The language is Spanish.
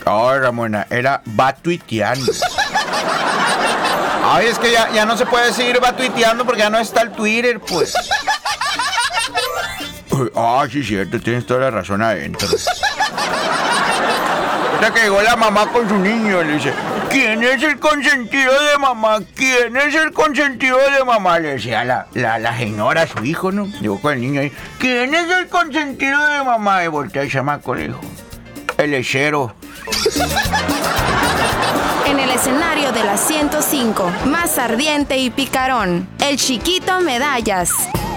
Ay, Ramona, era va tuiteando. Ay, es que ya no se puede seguir va tuiteando porque ya no está el Twitter, pues. Ah, sí, cierto, tienes toda la razón adentro. Hasta que llegó la mamá con su niño, le dice, ¿quién es el consentido de mamá? ¿Quién es el consentido de mamá? Le decía la señora a su hijo, ¿no? Llegó con el niño ahí, ¿quién es el consentido de mamá? Y voltea el chamaco, le dijo, el lechero. En el escenario de la 105, más ardiente y picarón, el Chiquito Medallas.